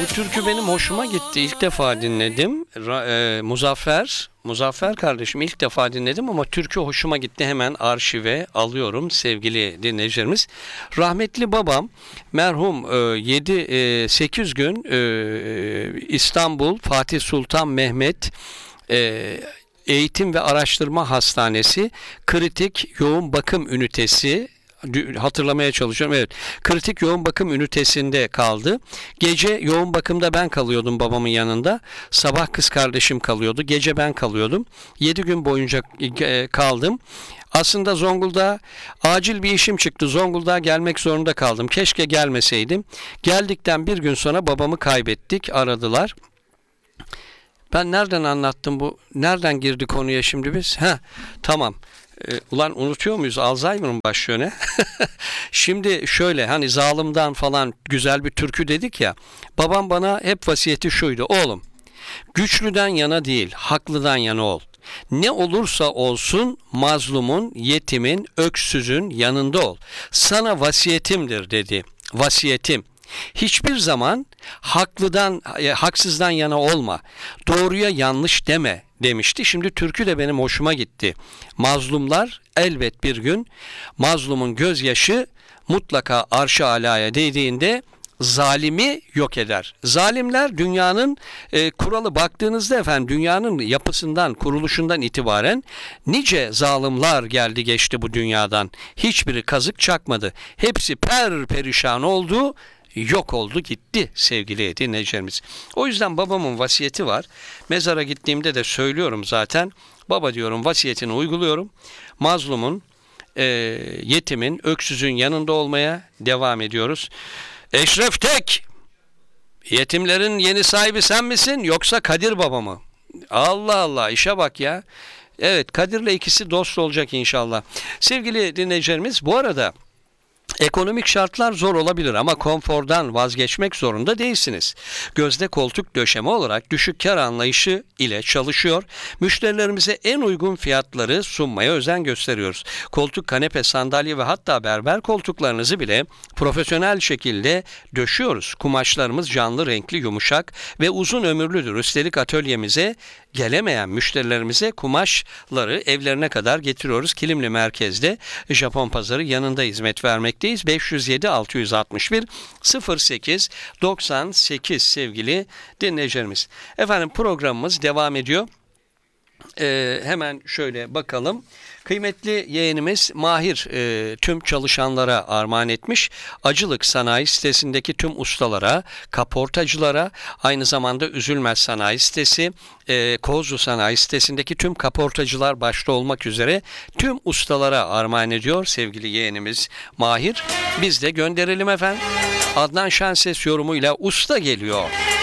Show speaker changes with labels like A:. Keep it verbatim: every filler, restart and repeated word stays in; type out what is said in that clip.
A: bu türkü benim hoşuma gitti. İlk defa dinledim. Ra- e, Muzaffer, Muzaffer kardeşim ilk defa dinledim ama türkü hoşuma gitti. Hemen arşive alıyorum sevgili dinleyicilerimiz. Rahmetli babam merhum yedi sekiz gün e, İstanbul Fatih Sultan Mehmet e, Eğitim ve Araştırma Hastanesi Kritik Yoğun Bakım Ünitesi, hatırlamaya çalışıyorum. Evet. Kritik yoğun bakım ünitesinde kaldı. Gece yoğun bakımda ben kalıyordum babamın yanında. Sabah kız kardeşim kalıyordu. Gece ben kalıyordum. yedi gün boyunca kaldım. Aslında Zonguldak'a acil bir işim çıktı. Zonguldak'a gelmek zorunda kaldım. Keşke gelmeseydim. Geldikten bir gün sonra babamı kaybettik. Aradılar. Ben nereden anlattım bu? Nereden girdi konuya şimdi biz? Ha, tamam. Ee, ulan unutuyor muyuz? Alzheimer'ın başlıyor ne? Şimdi şöyle hani zalimden falan güzel bir türkü dedik ya. Babam bana hep vasiyeti şuydu. Oğlum, güçlüden yana değil, haklıdan yana ol. Ne olursa olsun mazlumun, yetimin, öksüzün yanında ol. Sana vasiyetimdir dedi. Vasiyetim. Hiçbir zaman haklıdan, haksızdan yana olma. Doğruya yanlış deme demişti. Şimdi türkü de benim hoşuma gitti. Mazlumlar elbet bir gün mazlumun gözyaşı mutlaka arş-ı alaya değdiğinde zalimi yok eder. Zalimler dünyanın e, kuralı baktığınızda efendim dünyanın yapısından, kuruluşundan itibaren nice zalimler geldi geçti bu dünyadan. Hiçbiri kazık çakmadı. Hepsi per perişan oldu. Yok oldu gitti sevgili dinleyicilerimiz. O yüzden babamın vasiyeti var. Mezara gittiğimde de söylüyorum zaten. Baba diyorum vasiyetini uyguluyorum. Mazlumun, e, yetimin, öksüzün yanında olmaya devam ediyoruz. Eşref Tek, yetimlerin yeni sahibi sen misin yoksa Kadir Baba mı? Allah Allah, işe bak ya. Evet, Kadir'le ikisi dost olacak inşallah. Sevgili dinleyicilerimiz, bu arada ekonomik şartlar zor olabilir ama konfordan vazgeçmek zorunda değilsiniz. Gözde koltuk döşeme olarak düşük kar anlayışı ile çalışıyor. Müşterilerimize en uygun fiyatları sunmaya özen gösteriyoruz. Koltuk, kanepe, sandalye ve hatta berber koltuklarınızı bile profesyonel şekilde döşüyoruz. Kumaşlarımız canlı, renkli, yumuşak ve uzun ömürlüdür. Üstelik atölyemize gelemeyen müşterilerimize kumaşları evlerine kadar getiriyoruz. Kilimli merkezde Japon pazarı yanında hizmet vermekteyiz. beş yüz yedi altı yüz altmış bir sıfır sekiz doksan sekiz sevgili dinleyicilerimiz. Efendim programımız devam ediyor. Ee, hemen şöyle bakalım. Kıymetli yeğenimiz Mahir e, tüm çalışanlara armağan etmiş. Acılık Sanayi sitesindeki tüm ustalara, kaportacılara, aynı zamanda Üzülmez Sanayi sitesi, e, Kozlu Sanayi sitesindeki tüm kaportacılar başta olmak üzere tüm ustalara armağan ediyor sevgili yeğenimiz Mahir. Biz de gönderelim efendim. Adnan Şenses yorumuyla usta geliyor.